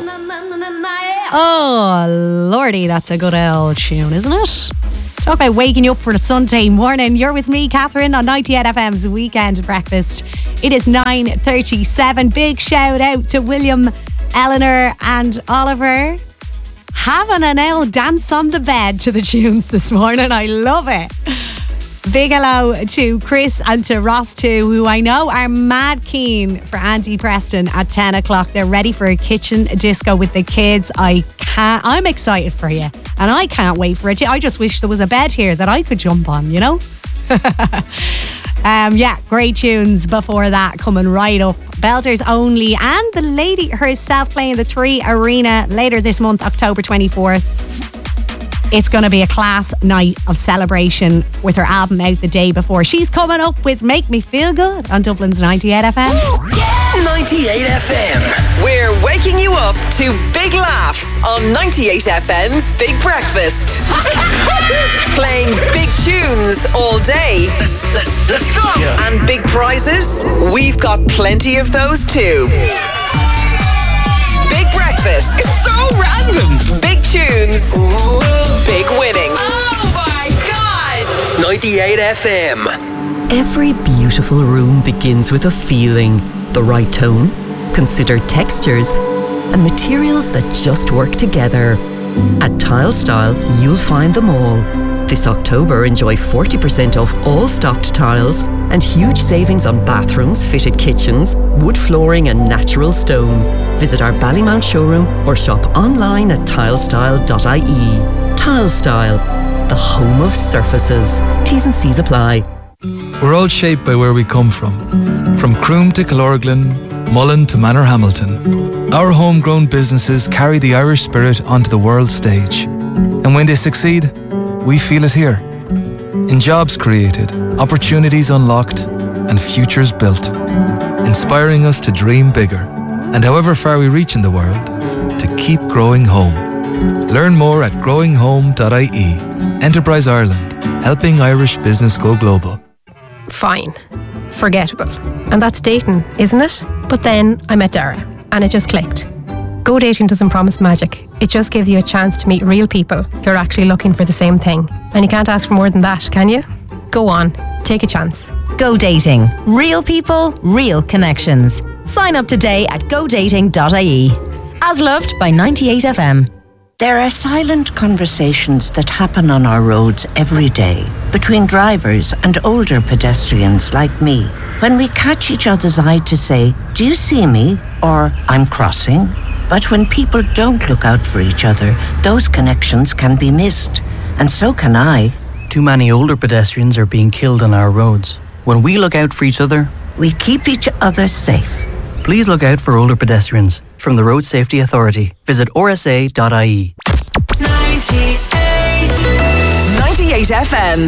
Oh, lordy, that's a good old tune, isn't it? Talk about waking you up for a Sunday morning. You're with me, Catherine, on 98 FM's Weekend Breakfast. It is 9:37. Big shout out to William, Eleanor and Oliver. Having an old dance on the bed to the tunes this morning. I love it. Big hello to Chris and to Ross too, who I know are mad keen for Auntie Preston at 10 o'clock. They're ready for a kitchen disco with the kids. I'm excited for you and I can't wait for it. I just wish there was a bed here that I could jump on, you know? Yeah, great tunes before that coming right up. Belters Only and the lady herself playing the 3 Arena later this month, October 24th. It's going to be a class night of celebration with her album out the day before. She's coming up with Make Me Feel Good on Dublin's 98 FM. Yeah! 98 FM. We're waking you up to big laughs on 98 FM's Big Breakfast. Playing big tunes all day. Let's go! Yeah. And big prizes. We've got plenty of those too. Big Breakfast. It's so random. Big tunes. Ooh. Big winning. Oh my God! 98 FM. Every beautiful room begins with a feeling, the right tone, considered textures, and materials that just work together. At Tile Style, you'll find them all. This October, enjoy 40% off all stocked tiles and huge savings on bathrooms, fitted kitchens, wood flooring and natural stone. Visit our Ballymount showroom or shop online at tilestyle.ie. Tile Style, the home of surfaces. T's and C's apply. We're all shaped by where we come from Croom to Killorglin, Mullen to Manorhamilton. Our homegrown businesses carry the Irish spirit onto the world stage. And when they succeed, we feel it here. In jobs created, opportunities unlocked, and futures built. Inspiring us to dream bigger, and however far we reach in the world, to keep growing home. Learn more at growinghome.ie. Enterprise Ireland, helping Irish business go global. Fine. Forgettable. And that's dating, isn't it? But then I met Dara, and it just clicked. Go Dating doesn't promise magic. It just gives you a chance to meet real people who are actually looking for the same thing. And you can't ask for more than that, can you? Go on, take a chance. Go Dating. Real people, real connections. Sign up today at godating.ie. As loved by 98 FM. There are silent conversations that happen on our roads every day between drivers and older pedestrians like me. When we catch each other's eye to say, "Do you see me?" or "I'm crossing." But when people don't look out for each other, those connections can be missed. And so can I. Too many older pedestrians are being killed on our roads. When we look out for each other, we keep each other safe. Please look out for older pedestrians. From the Road Safety Authority. Visit rsa.ie. 98 FM.